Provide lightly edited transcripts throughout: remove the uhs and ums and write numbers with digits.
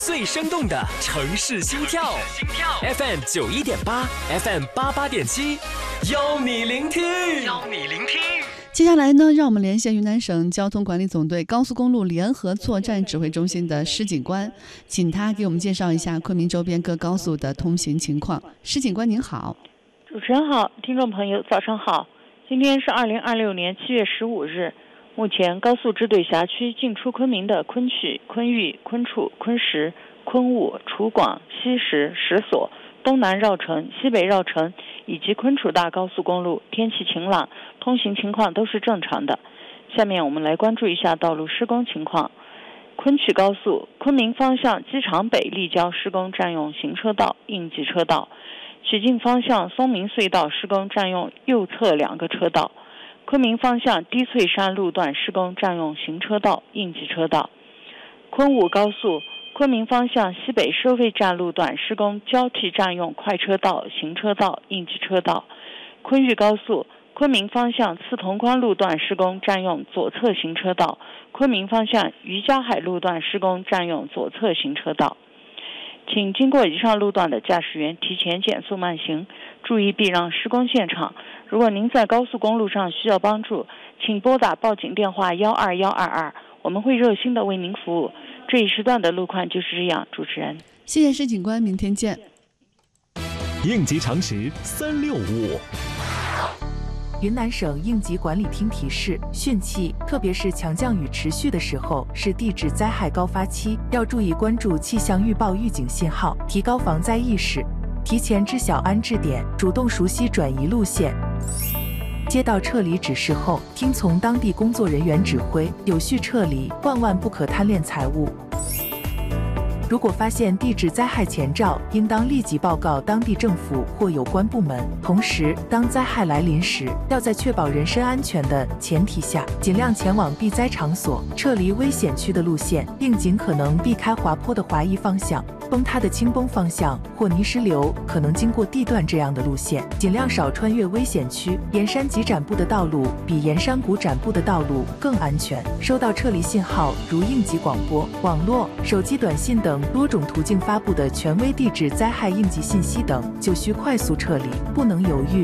最生动的城市心跳 ，FM 91.8 ，FM 88.7，邀你聆听。接下来呢，让我们连线云南省交通管理总队高速公路联合作战指挥中心的施警官，请他给我们介绍一下昆明周边各高速的通行情况。施警官您好。 主持人好，听众朋友早上好。今天是2026年7月15日。目前高速支队辖区进出昆明的昆曲、昆玉、昆处、昆石、昆务、楚广、西石、石所、东南绕城、西北绕城以及昆楚大高速公路天气晴朗，通行情况都是正常的。下面我们来关注一下道路施工情况。昆曲高速昆明方向机场北立交施工占用行车道、应急车道，曲靖方向松明隧道施工占用右侧2个车道，昆明方向低翠山路段施工占用行车道、应急车道。昆武高速昆明方向西北收费站路段施工交替占用快车道、行车道、应急车道。昆玉高速昆明方向次潼关路段施工占用左侧行车道，昆明方向渔家海路段施工占用左侧行车道。请经过以上路段的驾驶员提前减速慢行，注意避让施工现场。如果您在高速公路上需要帮助，请拨打报警电话12122，我们会热心的为您服务。这一时段的路况就是这样，主持人。 谢谢施警官，明天见。 应急常识365。 云南省应急管理厅提示：汛期，特别是强降雨持续的时候，是地质灾害高发期，要注意关注气象预报预警信号，提高防灾意识，提前知晓安置点，主动熟悉转移路线。接到撤离指示后，听从当地工作人员指挥，有序撤离，万不可贪恋财物。如果发现地质灾害前兆，应当立即报告当地政府或有关部门。同时，当灾害来临时，要在确保人身安全的前提下，尽量前往避灾场所，撤离危险区的路线，并尽可能避开滑坡的滑移方向、崩塌的倾崩方向或泥石流可能经过地段这样的路线，尽量少穿越危险区。沿山急展布的道路比沿山谷展布的道路更安全。收到撤离信号，如应急广播、网络、手机短信等多种途径发布的权威地质灾害应急信息等，就需快速撤离，不能犹豫。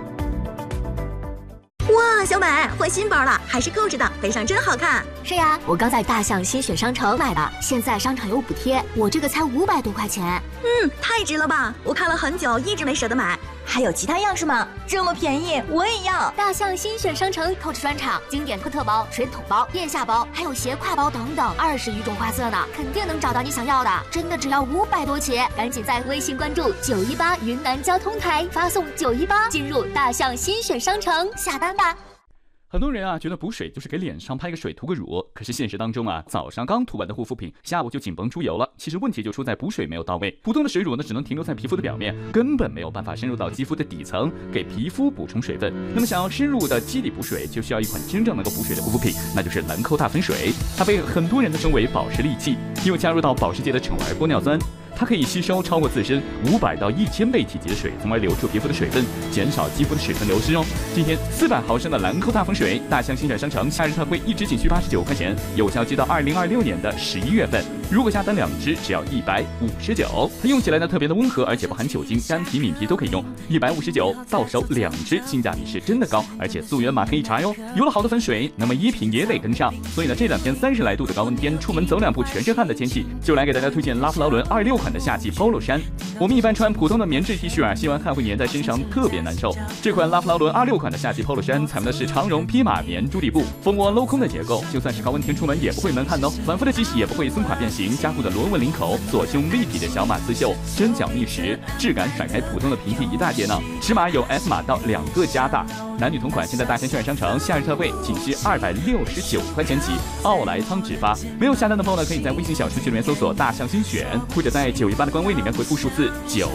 哇，小美换新包了，还是购置的，背上真好看。 是呀，我刚在大象新选商城买的，现在商场有补贴，我这个才500多块钱。 太值了吧！我看了很久，一直没舍得买。还有其他样式吗？这么便宜，我也要！ 大象新选商城购置专场，经典托特包、水桶包、腋下包，还有斜挎包等等，20余种花色呢，肯定能找到你想要的。真的只要500多起，赶紧在微信关注918云南交通台，发送918进入大象新选商城下单吧。 很多人觉得补水就是给脸上拍个水涂个乳，可是现实当中早上刚涂完的护肤品，下午就紧绷出油了。其实问题就出在补水没有到位，普通的水乳呢只能停留在皮肤的表面，根本没有办法深入到肌肤的底层，给皮肤补充水分。那么想要深入的基底补水，就需要一款真正能够补水的护肤品，那就是兰蔻大粉水。它被很多人都称为保湿利器，因为加入到保时捷的橙儿玻尿酸。它可以吸收超过自身500到1000倍体积的水，从而留住皮肤的水分，减少肌肤的水分流失哦。今天400毫升的兰蔻大粉水，大象新选商城夏日特惠一支仅需89块钱，有效期到2026年的11月份。如果下单2支，只要159。它用起来呢特别的温和，而且不含酒精，干皮敏皮都可以用。159到手2支，性价比是真的高，而且溯源码可以查哟。有了好的粉水，那么衣品也得跟上。所以呢，这2天30来度的高温天，出门走2步全是汗的天气，就来给大家推荐拉夫劳伦26款的夏季 polo 衫。我们一般穿普通的棉质 T 恤吸完汗会粘在身上，特别难受。这款拉夫劳伦26款的夏季 polo 衫采用的是长绒披马棉猪底布，蜂窝镂空的结构，就算是高温天出门也不会闷汗哦。反复的洗也不会松垮变形，加固的螺纹领口，左胸立体的小码刺绣，针脚密实，质感甩开普通的平底一大截呢。尺码有 S 码到2个加大，男女同款，现在大象新选商城夏日特惠仅需269块钱起，奥莱仓直发。没有下单的朋友呢，可以在微信小程序里面搜索大象新选，或者在918的官微里面回复数字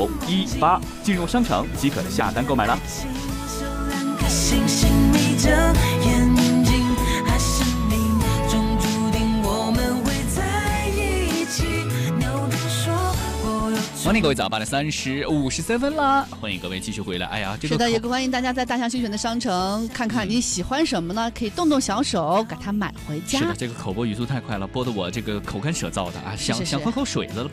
918，进入商城即可下单购买了。 星星眯着眼睛，还是命中注定我们会在一起。牛顿说我有欢迎各位早8点53分啦！欢迎各位继续回来。哎呀，这个是的，也欢迎大家在大象新选的商城看看你喜欢什么呢？可以动动小手给它买回家。 是的，这个口播语速太快了，播的我这个口干舌燥的啊，想喝口水了。